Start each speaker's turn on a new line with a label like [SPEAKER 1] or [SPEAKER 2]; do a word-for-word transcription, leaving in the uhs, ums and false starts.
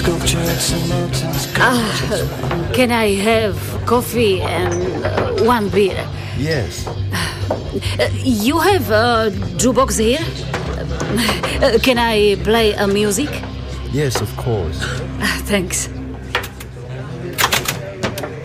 [SPEAKER 1] sculptures and mountains.
[SPEAKER 2] Ah, can I have coffee and uh, one beer?
[SPEAKER 1] Yes.
[SPEAKER 2] Uh, you have a jukebox here? Uh, can I play a music?
[SPEAKER 1] Yes, of course.
[SPEAKER 2] Ah, thanks.